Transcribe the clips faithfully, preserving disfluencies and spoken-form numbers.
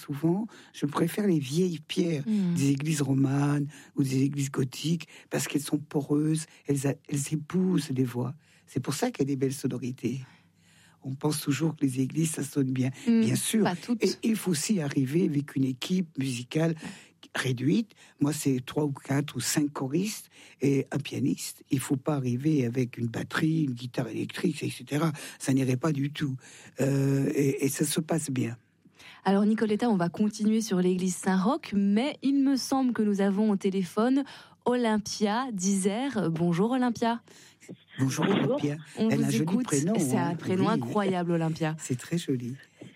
souvent, je préfère les vieilles pierres mmh. des églises romanes ou des églises gothiques, parce qu'elles sont poreuses, elles, a, elles épousent les voix. C'est pour ça qu'il y a des belles sonorités. On pense toujours que les églises, ça sonne bien. Mmh, bien sûr. Pas toutes. Et il faut aussi arriver avec une équipe musicale réduite. Moi, c'est trois ou quatre ou cinq choristes et un pianiste. Il faut pas arriver avec une batterie, une guitare électrique, et cetera. Ça n'irait pas du tout. Euh, et, et ça se passe bien. Alors Nicoletta, on va continuer sur l'église Saint-Roch, mais il me semble que nous avons au téléphone Olympia d'Isère. Bonjour Olympia. Bonjour Olympia. On Elle vous a un écoute. joli prénom. C'est hein. un prénom oui. incroyable, Olympia. C'est très joli.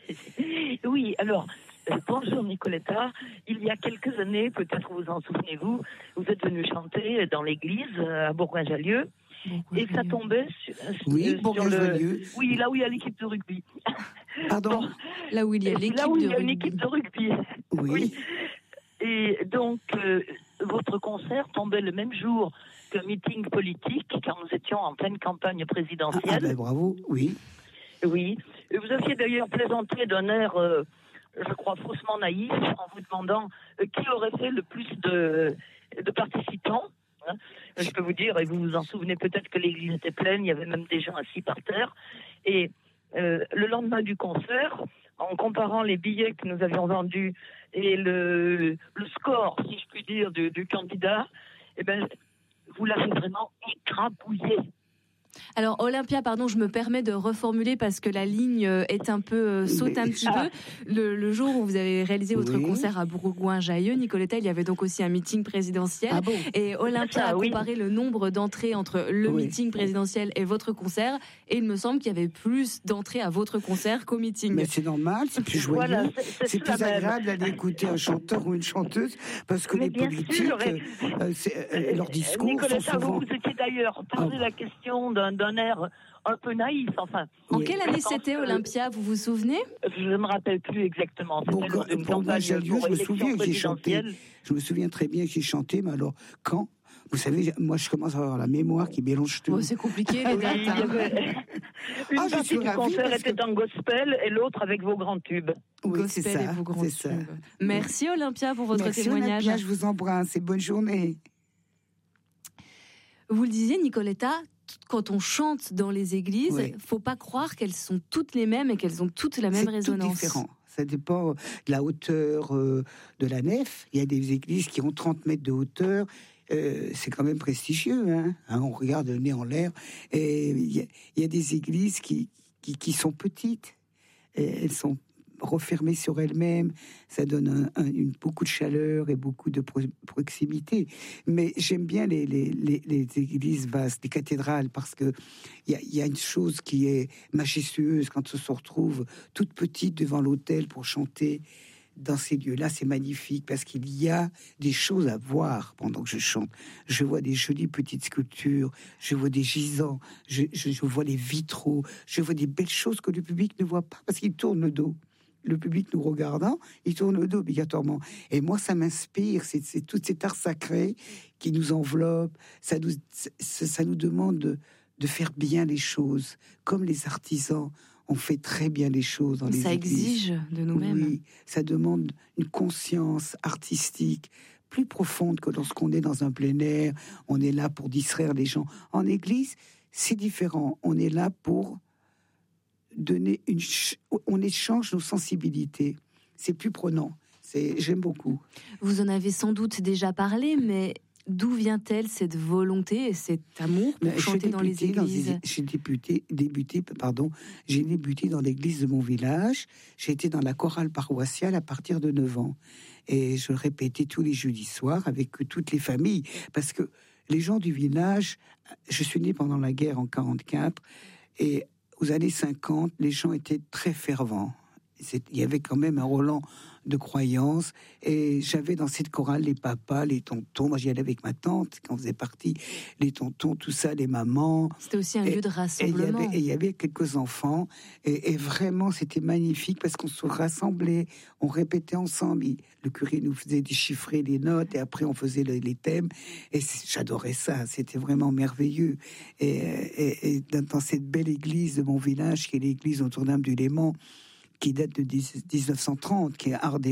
Oui, alors, euh, bonjour Nicoletta. Il y a quelques années, peut-être vous en souvenez-vous, vous êtes venu chanter dans l'église euh, à Bourgoin-Jallieu. Et ça tombait sur, oui, sur, sur le... Oui, là où il y a l'équipe de rugby. Pardon. Bon, là où il y a l'équipe là où il y a de une rugby. équipe de rugby. Oui. oui. Et donc, euh, votre concert tombait le même jour qu'un meeting politique, quand nous étions en pleine campagne présidentielle. Ah, ah ben bravo, oui. Oui. Et vous aviez d'ailleurs plaisanté d'un air, euh, je crois, faussement naïf, en vous demandant euh, qui aurait fait le plus de, de participants. Hein. Je peux vous dire, et vous vous en souvenez peut-être, que l'église était pleine, il y avait même des gens assis par terre. Et euh, le lendemain du concert, en comparant les billets que nous avions vendus et le, le score, si je puis dire, du, du candidat, eh ben, vous l'avez vraiment écrabouillé. Alors Olympia, pardon, je me permets de reformuler parce que la ligne est un peu euh, saute un petit ah. peu. Le, le jour où vous avez réalisé votre oui. concert à Bourgoin-Jallieu, Nicoletta, il y avait donc aussi un meeting présidentiel. Ah bon et Olympia ah, a comparé oui. le nombre d'entrées entre le oui. meeting présidentiel et votre concert. Et il me semble qu'il y avait plus d'entrées à votre concert qu'au meeting. Mais c'est normal, c'est plus joyeux. Voilà, c'est, c'est, c'est plus agréable d'aller écouter un chanteur ou une chanteuse parce que mais les politiques, sûr, euh, c'est, euh, leurs discours Nicoletta, sont souvent... vous étiez d'ailleurs posé ah. la question d'un d'un air un peu naïf, enfin. En oui. quelle année c'était, Olympia, vous vous souvenez? Je ne me rappelle plus exactement. Bon, quand, pour moi, j'ai lieu, je me souviens que j'ai chanté. Je me souviens très bien que j'ai chanté, mais alors, quand? Vous savez, moi, je commence à avoir la mémoire qui mélange tout. Oh, c'est compliqué, les dates. Hein. Une ah, partie du concert était que... en gospel et l'autre avec vos grands tubes. Oui, gospel c'est ça. Et vos grands c'est tubes. Ça. Merci, Olympia, pour votre Merci, témoignage. Olympia, je vous embrasse et bonne journée. Vous le disiez, Nicoletta, quand on chante dans les églises, oui. faut pas croire qu'elles sont toutes les mêmes et qu'elles ont toutes la même c'est résonance. C'est tout différent. Ça dépend de la hauteur euh, de la nef. Il y a des églises qui ont trente mètres de hauteur. Euh, c'est quand même prestigieux. Hein, hein, on regarde le nez en l'air. Et il y a, il y a des églises qui, qui, qui sont petites. Et elles sont refermées sur elles-mêmes, ça donne un, un, une, beaucoup de chaleur et beaucoup de pro- proximité. Mais j'aime bien les, les, les, les églises vastes, les cathédrales, parce que il y a, y a une chose qui est majestueuse quand on se retrouve toute petite devant l'autel pour chanter. Dans ces lieux-là, c'est magnifique parce qu'il y a des choses à voir pendant que je chante. Je vois des jolies petites sculptures, je vois des gisants, je, je, je vois les vitraux, je vois des belles choses que le public ne voit pas parce qu'il tourne le dos. Le public nous regardant, il tourne le dos obligatoirement. Et moi, ça m'inspire, c'est, c'est tout cet art sacré qui nous enveloppe, ça nous, ça, ça nous demande de, de faire bien les choses, comme les artisans ont fait très bien les choses dans les ça églises. Ça exige de nous-mêmes. Oui, ça demande une conscience artistique plus profonde que lorsqu'on est dans un plein air, on est là pour distraire les gens. En église, c'est différent, on est là pour donner une, on échange nos sensibilités. C'est plus prenant. C'est, j'aime beaucoup. Vous en avez sans doute déjà parlé, mais d'où vient-elle cette volonté et cet amour pour mais chanter dans les églises? Dans des, j'ai débuté, débuté, pardon, j'ai débuté dans l'église de mon village. J'ai été dans la chorale paroissiale à partir de neuf ans. Et je répétais tous les jeudis soirs avec toutes les familles. Parce que les gens du village, je suis né pendant la guerre en quarante-quatre, et aux années cinquante, les gens étaient très fervents. C'est, il y avait quand même un Roland de croyance, et j'avais dans cette chorale les papas, les tontons. Moi, j'y allais avec ma tante quand on faisait partie, les tontons, tout ça, les mamans. C'était aussi un et, lieu de rassemblement. Et il y avait quelques enfants, et, et vraiment, c'était magnifique parce qu'on se rassemblait, on répétait ensemble. Il, le curé nous faisait déchiffrer les notes, et après, on faisait le, les thèmes. Et j'adorais ça. C'était vraiment merveilleux. Et, et, et dans cette belle église de mon village, qui est l'église Notre-Dame du Léman, qui date de dix-neuf cent trente, qui est art